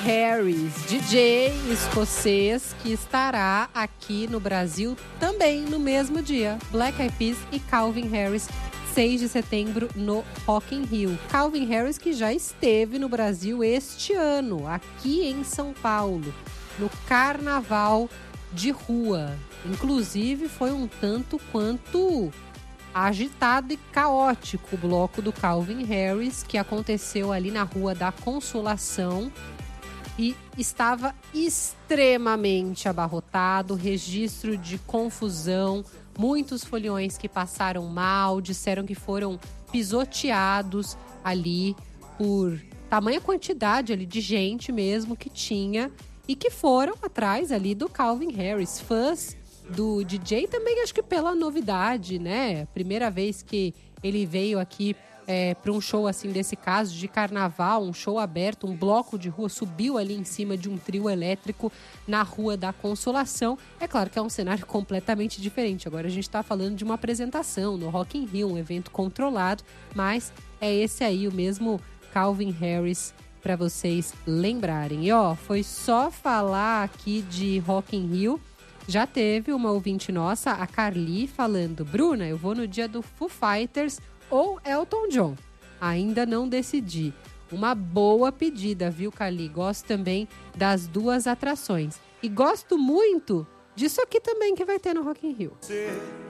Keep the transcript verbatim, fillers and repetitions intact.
Harris, D J escocês que estará aqui no Brasil também no mesmo dia. Black Eyed Peas e Calvin Harris, seis de setembro no Rock in Rio. Calvin Harris que já esteve no Brasil este ano, aqui em São Paulo, no Carnaval de Rua. Inclusive foi um tanto quanto agitado e caótico o bloco do Calvin Harris, que aconteceu ali na Rua da Consolação e estava extremamente abarrotado, registro de confusão, muitos foliões que passaram mal, disseram que foram pisoteados ali por tamanha quantidade ali de gente mesmo que tinha e que foram atrás ali do Calvin Harris, fãs do D J também, acho que pela novidade, né? Primeira vez que ele veio aqui é, para um show assim desse caso, de carnaval, um show aberto, um bloco de rua, subiu ali em cima de um trio elétrico na Rua da Consolação. É claro que é um cenário completamente diferente. Agora a gente está falando de uma apresentação no Rock in Rio, um evento controlado, mas é esse aí o mesmo Calvin Harris para vocês lembrarem. E ó, foi só falar aqui de Rock in Rio. Já teve uma ouvinte nossa, a Carly, falando: Bruna, eu vou no dia do Foo Fighters ou Elton John. Ainda não decidi. Uma boa pedida, viu, Carly? Gosto também das duas atrações. E gosto muito disso aqui também que vai ter no Rock in Rio.